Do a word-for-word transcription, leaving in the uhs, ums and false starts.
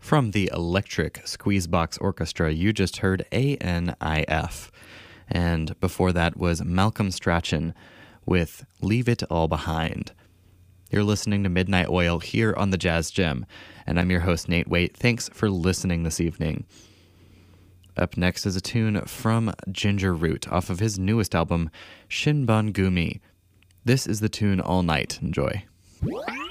From the Electric Squeezebox Orchestra, you just heard A N I F. And before that was Malcolm Strachan with Leave It All Behind. You're listening to Midnight Oil here on the Jazz Gem, and I'm your host, Nate Waite. Thanks for listening this evening. Up next is a tune from Ginger Root off of his newest album, Shinbon Gumi. This is the tune All Night. Enjoy.